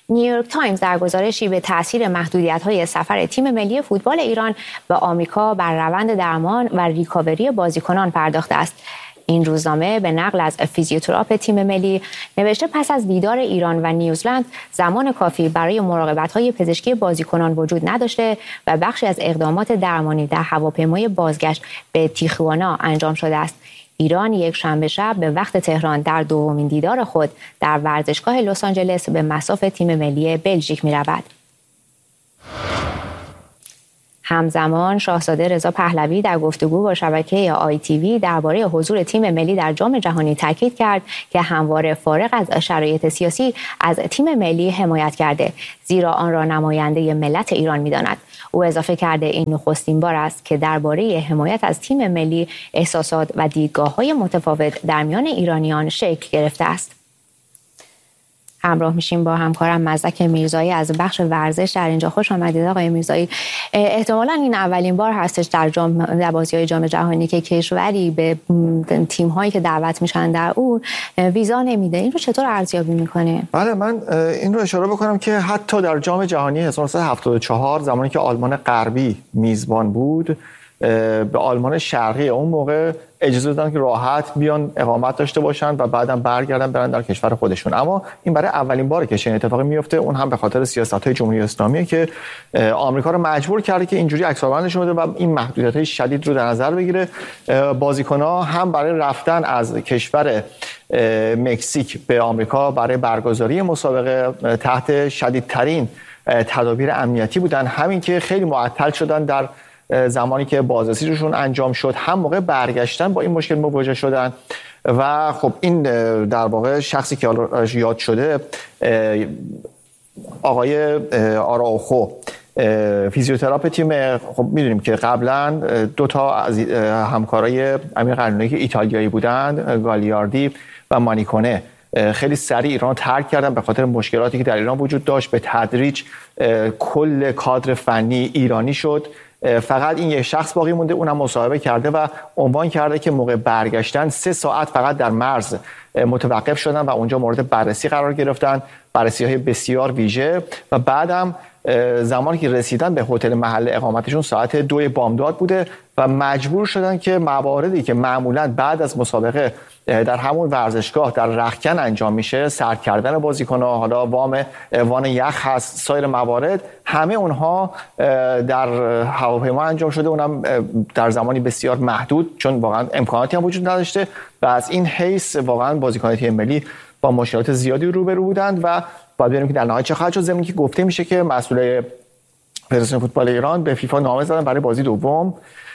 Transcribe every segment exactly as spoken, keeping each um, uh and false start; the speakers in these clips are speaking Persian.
نیویورک تایمز در گزارشی به تاثیر محدودیت‌های سفر تیم ملی فوتبال ایران به آمریکا بر روند درمان و ریکاوری بازیکنان پرداخته است. این روزنامه به نقل از فیزیوتراپ تیم ملی نوشته پس از دیدار ایران و نیوزلند زمان کافی برای مراقبت‌های پزشکی بازیکنان وجود نداشته و بخشی از اقدامات درمانی در هواپیمای بازگشت به تیخوانا انجام شده است. ایران یک شنبه شب به وقت تهران در دومین دیدار خود در ورزشگاه لس آنجلس به مصاف تیم ملی بلژیک می‌رود. همزمان شاهزاده رضا پهلوی در گفتگو با شبکه آی تی وی درباره حضور تیم ملی در جام جهانی تاکید کرد که همواره فارغ از شرایط سیاسی از تیم ملی حمایت کرده، زیرا آن را نماینده ملت ایران می‌داند. او اضافه کرده این نخستین بار است که درباره حمایت از تیم ملی احساسات و دیدگاه‌های متفاوت در میان ایرانیان شکل گرفته است. همراه میشیم با همکارم مزدک میرزایی از بخش ورزش در اینجا. خوش آمدید آقای میرزایی. احتمالاً این اولین بار هستش در جام در بازی‌های جام جهانی که کشوری به تیم‌هایی که دعوت میشن در اون ویزا نمیده. این رو چطور ارزیابی میکنه؟ بله، من این رو اشاره بکنم که حتی در جام جهانی هزار و نهصد و هفتاد و چهار زمانی که آلمان غربی میزبان بود، به آلمان شرقی اون موقع اجازه دادن که راحت بیان اقامت داشته باشن و بعدم برگردن برن در کشور خودشون. اما این برای اولین باره که چنین اتفاقی میفته، اون هم به خاطر سیاست‌های جمهوری اسلامی که آمریکا رو مجبور کرده که اینجوری عکس‌العمل نشون بده و این محدودیت‌های شدید رو در نظر بگیره. بازیکن‌ها هم برای رفتن از کشور مکزیک به آمریکا برای برگزاری مسابقه تحت شدیدترین تدابیر امنیتی بودن، همین که خیلی معطل شدن در زمانی که بازرسیشون انجام شد، هم موقع برگشتن با این مشکل مواجه شدن. و خب این در واقع شخصی که یاد شده، آقای آراوخو، فیزیوتراپ تیم، خب میدونیم که قبلا دو تا از همکارای امیر قلعه‌نویی که ایتالیایی بودند، گالیاردی و مانیکونه، خیلی سریع ایران ترک کردن به خاطر مشکلاتی که در ایران وجود داشت. به تدریج کل کادر فنی ایرانی شد، فقط این یک شخص باقی مونده، اونم مصاحبه کرده و عنوان کرده که موقع برگشتن سه ساعت فقط در مرز متوقف شدن و اونجا مورد بررسی قرار گرفتن، بررسی‌های بسیار ویژه، و بعدم زمانی که رسیدن به هتل محل اقامتشون ساعت دو بامداد بوده و مجبور شدن که مواردی که معمولاً بعد از مسابقه در همون ورزشگاه در رختکن انجام میشه، سرد کردن بازیکن‌ها، حالا وام وان یخ هست، سایر موارد، همه اونها در هواپیما انجام شده، اونم در زمانی بسیار محدود، چون واقعا امکاناتی هم وجود نداشته و از این حیث واقعا بازیکنان تیم ملی با مشکلات زیادی روبرو بودند. و باید ببینیم که در نهایت چه خواهد شد. زمینی که گفته میشه که مسئول فدراسیون فوتبال ایران به فیفا نامه زدن برای بازی دوم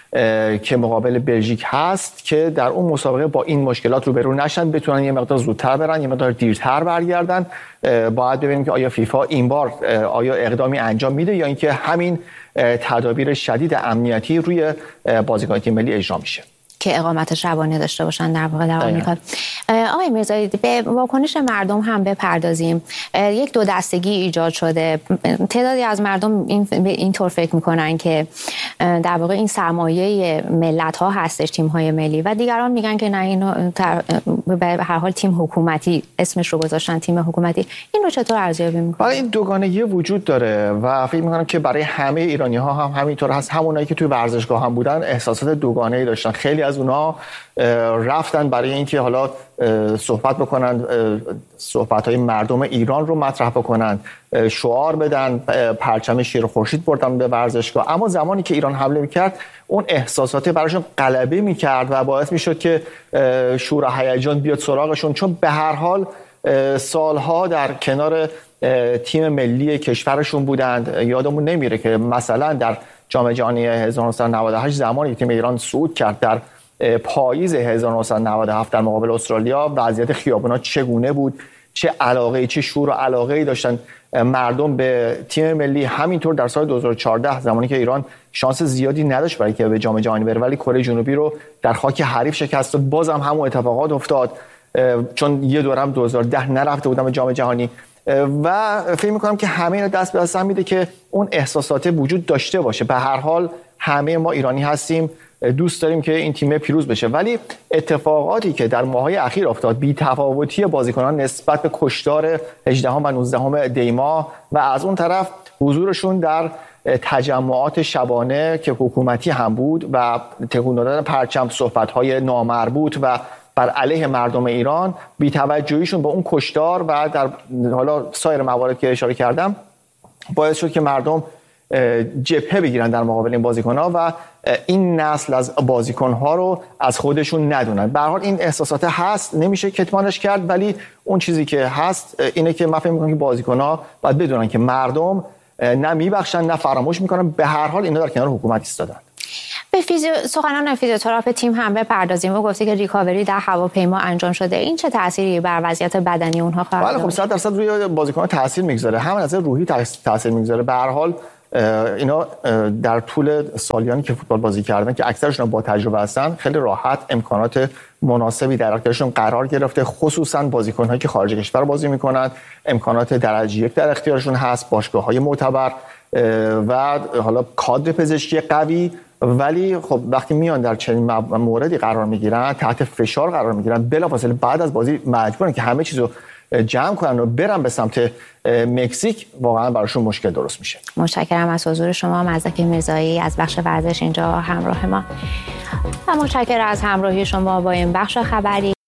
که مقابل بلژیک هست که در اون مسابقه با این مشکلات روبرو نشن، بتونن یه مقدار زودتر برن، یه مقدار دیرتر برگردن. باید ببینیم که آیا فیفا این بار آیا اقدامی انجام میده یا اینکه همین تدابیر شدید امنیتی روی بازیکن تیم ملی اجرا میشه که اقامت شبانه داشته باشن در واقع در آمریکا. آقای میرزایی، به واکنش مردم هم بپردازیم. یک دو دستگی ایجاد شده. تعدادی از مردم این اینطور فکر میکنن که در واقع این سرمایه ملت ها هستش، تیم های ملی، و دیگران میگن که نه، اینو به هر حال تیم حکومتی اسمش رو گذاشتن، تیم حکومتی. این رو چطور ارزیابی میکنن؟ این دوگانگی وجود داره و فکر میکنم که برای همه ایرانی ها هم همینطور هست. همونایی که توی ورزشگاه هم بودن احساسات دوگانه‌ای داشتن. خیلی از اونها رفتن برای اینکه حالا صحبت بکنن، صحبت‌های مردم ایران رو مطرح بکنن، شعار بدن، پرچم شیر و خورشید بردن به ورزشگاه. اما زمانی که ایران حمله می‌کرد، اون احساسات براشون غلبه می‌کرد و باعث می‌شد که شور و هیجان بیاد سراغشون، چون به هر حال سالها در کنار تیم ملی کشورشون بودند. یادمون نمیره که مثلا در جام جهانی هزار و نهصد و نود و هشت زمانی تیم ایران صعود کرد در پاییز هزار و نهصد و نود و هفت در مقابل استرالیا، وضعیت خیابونا چگونه بود، چه علاقه، چه شور و علاقه‌ای داشتن مردم به تیم ملی. همینطور در سال دو هزار و چهارده زمانی که ایران شانس زیادی نداشت برای که به جام جهانی بره، ولی کره جنوبی رو در خاک حریف شکست داد، بازم همون اتفاقات افتاد، چون یه دورم دو هزار و ده نرفته بودم به جام جهانی. و فکر می‌کنم که همه اینا دست به دست هم میده که اون احساسات وجود داشته باشه. به هر حال همه ما ایرانی هستیم دوست داریم که این تیم پیروز بشه. ولی اتفاقاتی که در ماه‌های اخیر افتاد، بی‌تفاوتی بازیکنان نسبت به کشتار هجدهم و نوزدهم دیما و از اون طرف حضورشون در تجمعات شبانه که حکومتی هم بود و تکون دادن پرچم، صحبت‌های نامربوط و بر علیه مردم ایران، بی‌توجهیشون به اون کشتار و در حالا سایر موارد که اشاره کردم باعث شد که مردم جبهه بگیرن در مقابل این بازیکن‌ها و این نسل از بازیکن‌ها رو از خودشون ندونن. به هر حال این احساسات هست، نمیشه کتمانش کرد، ولی اون چیزی که هست اینه که من فکر می‌کنم که بازیکن‌ها باید بدونن که مردم نه میبخشن نه فراموش میکنن، به هر حال اینا در کنار حکومت ایستادن. به فیزیو... سخنان فیزیوتراپ تیم هم بپردازیم. او گفته که ریکاوری در هواپیما انجام شده. این چه تأثیری بر وضعیت بدنی اونها خواهد داشت؟ بله خب صد درصد روی بازیکن‌ها تاثیر میگذاره، هم از روحی تاثیر میگذاره. به هر حال اینا در طول سالیانی که فوتبال بازی کردن که اکثرشون با تجربه هستن، خیلی راحت امکانات مناسبی در اختیارشون قرار گرفته، خصوصا بازیکن‌هایی که خارج کشور بازی میکنن امکانات درجه یک در اختیارشون هست، باشگاه‌های معتبر و حالا کادر پزشکی قوی. ولی خب وقتی میان در چنین موردی قرار میگیرن، تحت فشار قرار میگیرن، بلافاصله بعد از بازی مجبورن که همه چیزو جمع کنن و برن به سمت مکزیک، واقعا براشون مشکل درست میشه. متشکرم از حضور شما مزدک میرزایی از بخش ورزش اینجا همراه ما و متشکرم از همراهی شما با این بخش خبری.